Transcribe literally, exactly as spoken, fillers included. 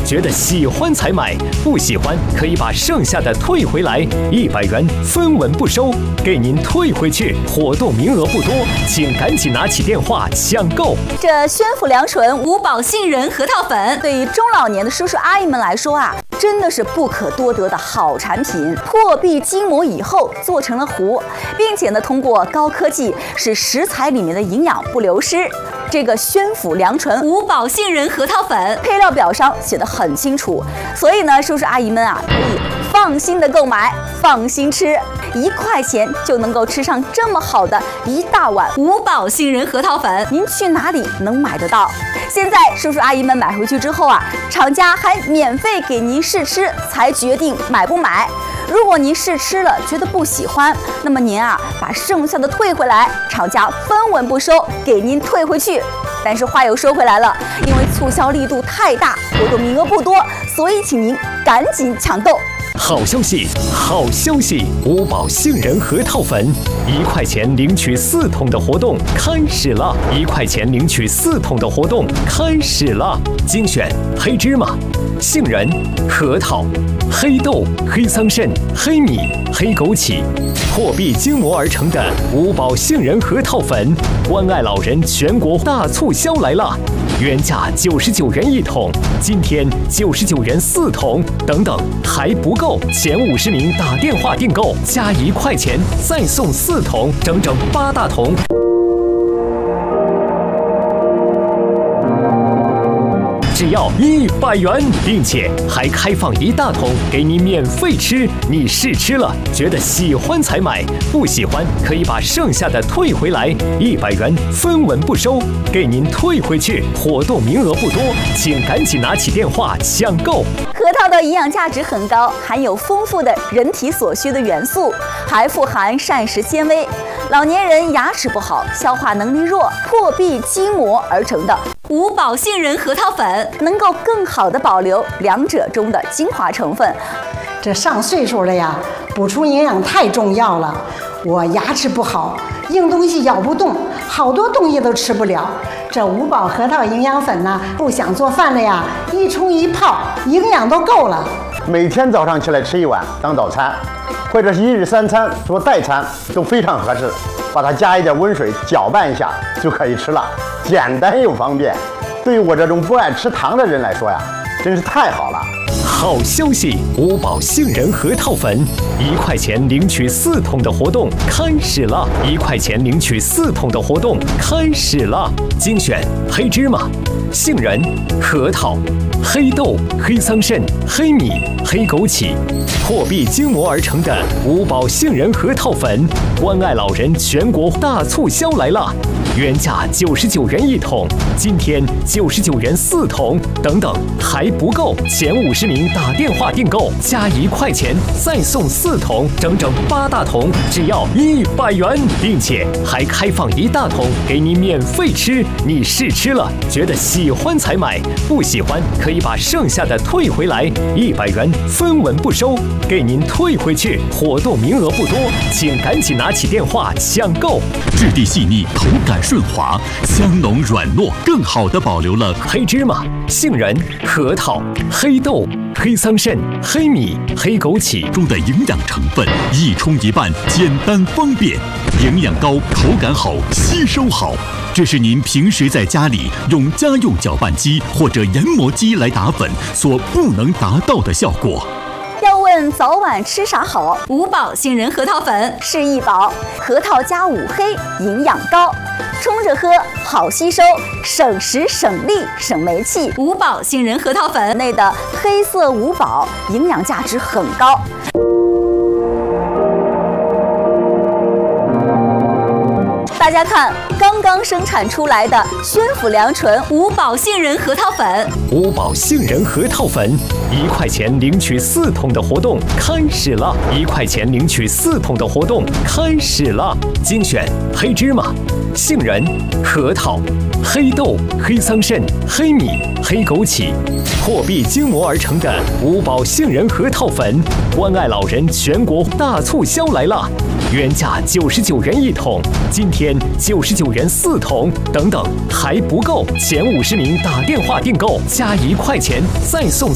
觉得喜欢才买，不喜欢可以把剩下的退回来，一百元分文不收，给您退回去。活动名额不多，请赶紧拿起电话抢购。 这宣府良醇五宝杏仁核桃粉，对于中老年的叔叔阿姨们来说啊，真的是不可多得的好产品。破壁筋膜以后做成了糊，并且呢，通过高科技使食材里面的营养不流失。这个宣府良醇五宝杏仁核桃粉配料表上写得很清楚，所以呢，叔叔阿姨们啊，可以放心的购买，放心吃，一块钱就能够吃上这么好的一大碗五宝杏仁核桃粉，您去哪里能买得到？现在叔叔阿姨们买回去之后啊，厂家还免费给您试吃，才决定买不买。如果您试吃了觉得不喜欢，那么您啊把剩下的退回来，厂家分文不收，给您退回去。但是话又说回来了，因为促销力度太大，活动名额不多，所以请您赶紧抢购。 好消息，好消息！五宝杏仁核桃粉，一块钱领取四桶的活动开始了！一块钱领取四桶的活动开始了！精选黑芝麻、杏仁、核桃、黑豆、黑桑葚、黑米、黑枸杞，破壁筋膜而成的五宝杏仁核桃粉，关爱老人全国大促销来了！原价九十九元一桶，今天九十九元四桶，等等还不够，前五十名打电话订购，加一块钱再送四桶，整整八大桶。只要一百元，并且还开放一大桶给你免费吃。你试吃了，觉得喜欢才买，不喜欢可以把剩下的退回来，一百元分文不收，给您退回去。活动名额不多，请赶紧拿起电话抢购。 核桃的营养价值很高，含有丰富的人体所需的元素，还富含膳食纤维。老年人牙齿不好、消化能力弱、破壁筋膜而成的五宝杏仁核桃粉，能够更好的保留两者中的精华成分。 这上岁数了呀，补充营养太重要了。我牙齿不好，硬东西咬不动，好多东西都吃不了。这五宝核桃营养粉呢，不想做饭了呀，一冲一泡，营养都够了。 每天早上起来吃一碗当早餐，或者是一日三餐做代餐都非常合适。把它加一点温水搅拌一下就可以吃了，简单又方便。对于我这种不爱吃糖的人来说呀，真是太好了。 好消息！五宝杏仁核桃粉，一块钱领取四桶的活动开始了！一块钱领取四桶的活动开始了！精选黑芝麻、杏仁、核桃、黑豆、黑桑葚、黑米、黑枸杞，破壁筋膜而成的五宝杏仁核桃粉，关爱老人全国大促销来了！原价九十九元一桶，今天九十九元四桶，等等还不够，前五十名打电话订购，加一块钱再送四桶，整整八大桶，只要一百元，并且还开放一大桶给你免费吃。你试吃了，觉得喜欢才买，不喜欢可以把剩下的退回来，一百元分文不收，给您退回去。活动名额不多，请赶紧拿起电话抢购。 质地细腻，口感顺滑，香浓软糯，更好地保留了黑芝麻、杏仁、核桃、黑豆、黑桑葚、黑米、黑枸杞中的营养成分，一冲一拌，简单方便，营养高，口感好，吸收好。这是您平时在家里用家用搅拌机或者研磨机来打粉所不能达到的效果。 要问早晚吃啥好？五宝杏仁核桃粉是一宝，核桃加五黑，营养高，冲着喝好吸收，省时省力省煤气。五宝杏仁核桃粉内的黑色五宝营养价值很高。大家看，刚刚生产出来的宣府良醇五宝杏仁核桃粉， 五宝杏仁核桃粉，一块钱领取四桶的活动开始了！一块钱领取四桶的活动开始了！精选黑芝麻、杏仁、核桃、黑豆、黑桑葚、黑米、黑枸杞，破壁筋膜而成的五宝杏仁核桃粉，关爱老人全国大促销来了！原价九十九元一桶，今天九十九元四桶，等等还不够，前五十名打电话订购，加一块钱再送